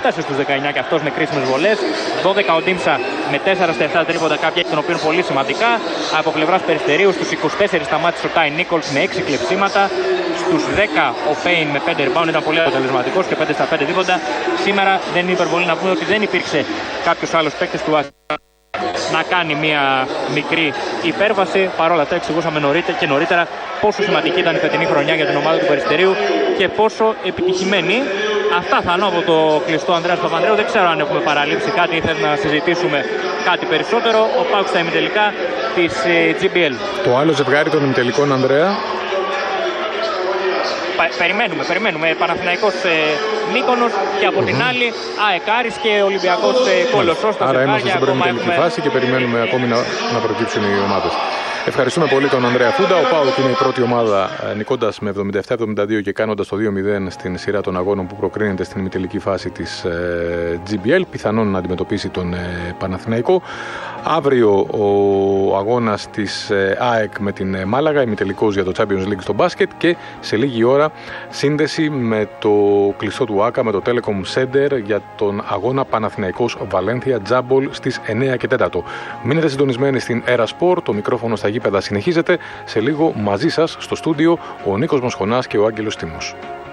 έφτασε στους 19 και αυτός με κρίσιμες βολές. 12 ο Ντίμσα με 4 στα 7 τρίποντα, κάποια εκ των οποίων πολύ σημαντικά. Από πλευράς Περιστερίου στους 24 σταμάτησε ο Κάι Νίκολς με 6 κλεψίματα. Στους 10 ο Πέιν με 5 rebound, ήταν πολύ αποτελεσματικός και 5 στα 5 τρίποντα. Σήμερα δεν είναι υπερβολή να πούμε ότι δεν υπήρξε κάποιος άλλος παίκτης του να κάνει μια μικρή υπέρβαση. Παρ' όλα αυτά εξηγούσαμε νωρίτερα πόσο σημαντική ήταν η φετινή χρονιά για την ομάδα του Περιστερίου και πόσο επιτυχημένη. Αυτά θα είναι από το κλειστό Ανδρέας Παπανδρέου. Δεν ξέρω αν έχουμε παραλείψει κάτι ή θες να συζητήσουμε κάτι περισσότερο. Ο ΠΑΟΚ στα ημιτελικά της GBL. Το άλλο ζευγάρι των ημιτελικών, Ανδρέα. Περιμένουμε. Παναθηναϊκός Μύκονος και από την άλλη ΑΕΚ Άρης και Ολυμπιακός Κολοσσός. Άρα είμαστε στην προημιτελική φάση και περιμένουμε ακόμη να προκύψουν οι ομάδες. Ευχαριστούμε πολύ τον Ανδρέα Φούντα. Ο ΠΑΟΚ είναι η πρώτη ομάδα, νικώντας με 77-72 και κάνοντας το 2-0 στην σειρά των αγώνων που προκρίνεται στην ημιτελική φάση της GBL. Πιθανόν να αντιμετωπίσει τον Παναθηναϊκό. Αύριο ο αγώνας της ΑΕΚ με την Μάλαγα, ημιτελικός για το Champions League στο μπάσκετ, και σε λίγη ώρα σύνδεση με το κλειστό του ΆΚΑ, με το Telecom Center, για τον αγώνα Παναθηναϊκός Βαλένθια Τζάμπολ στις 9 και 4. Μείνετε συντονισμένοι στην Era Sport. Το μικρόφωνο στα γήπεδα συνεχίζεται. Σε λίγο μαζί σας στο στούντιο ο Νίκος Μοσχονάς και ο Άγγελος Τίμος.